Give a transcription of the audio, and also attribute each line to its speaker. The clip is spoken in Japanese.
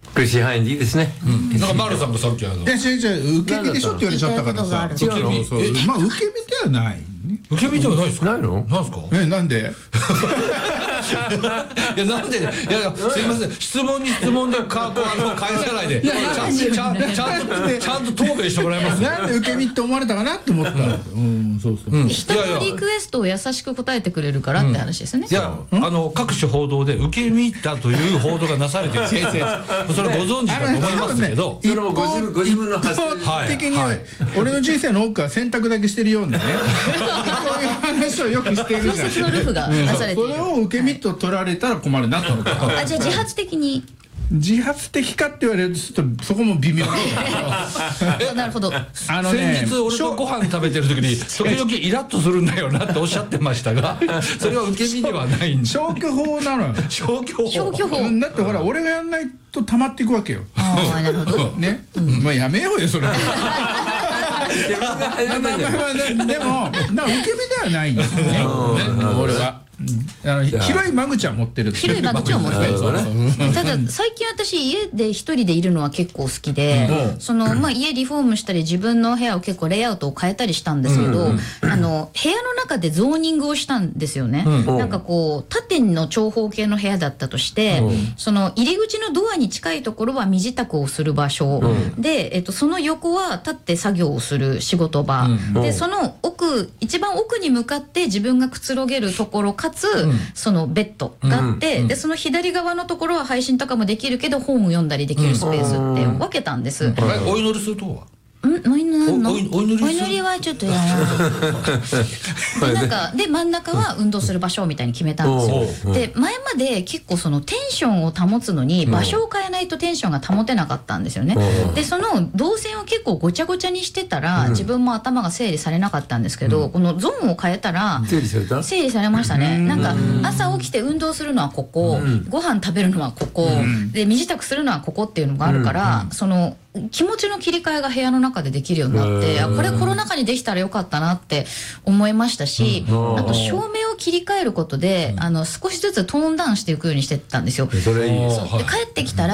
Speaker 1: これ支配でいいですね。
Speaker 2: なんか丸さんがさっき
Speaker 3: 受け身でしょって言われちゃったからさ。
Speaker 2: 違うの。
Speaker 3: まあ受け身ではない。
Speaker 2: 受け身ではないですか。
Speaker 1: ないの？
Speaker 2: なんですか。
Speaker 3: なんで？
Speaker 2: いやなんで、いやすいません、質問に質問で返さないで、ちゃんと答弁してもらいます。
Speaker 3: なんで受け身って思われたかなって思ったの。そうそう。
Speaker 4: 人のリクエストを優しく答えてくれるからって話ですよね。
Speaker 2: いや各種報道で受け身だという報道がなされてる。それご存知だと思いますけど。
Speaker 1: それもご自分の発想
Speaker 3: 的に俺の人生の多くは選択だけしてるようなね。そういう話をよくしているじゃん。
Speaker 4: 小説のルフがなされている。
Speaker 3: それを受け身と取られたら困るなと思った。
Speaker 4: じゃあ自発的に。
Speaker 3: 自発的かって言われるとちょっとそこも微妙
Speaker 4: なるほど。
Speaker 2: 先日俺とご飯食べてる時に時々イラッとするんだよなっておっしゃってましたが、それは受け身ではないんで。
Speaker 3: 消去法なのよ。
Speaker 2: 消去法
Speaker 3: だってほら俺がやんないと溜まっていくわけよ。
Speaker 4: なるほど
Speaker 3: ね。まあやめようよそれ。でも受け身ではないんですよね俺は。広い間口は持ってる。
Speaker 4: 広い間口は持ってる。ただ最近私家で一人でいるのは結構好きで、家リフォームしたり自分の部屋を結構レイアウトを変えたりしたんですけど、部屋の中でゾーニングをしたんですよね。なんかこう縦の長方形の部屋だったとして、その入り口のドアに近いところは身支度をする場所で、その横は立って作業をする仕事場で、その一番奥に向かって自分がくつろげるところかつそのベッドがあって、でその左側のところは配信とかもできるけど本を読んだりできるスペースって分けたんです。
Speaker 2: お祈りするとは
Speaker 4: お祈りはちょっとやな。で真ん中は運動する場所みたいに決めたんですよ。で前まで結構そのテンションを保つのに場所を変えないとテンションが保てなかったんですよね。でその動線を結構ごちゃごちゃにしてたら自分も頭が整理されなかったんですけど、このゾーンを変えたら整理されましたね。なんか朝起きて運動するのはここ、ご飯食べるのはここで身支度するのはここっていうのがあるから、その気持ちの切り替えが部屋の中でできるようになって、これコロナ禍にできたらよかったなって思いましたし、あと照明を切り替えることで少しずつトーンダウンしていくようにしてったんですよ。で帰ってきたら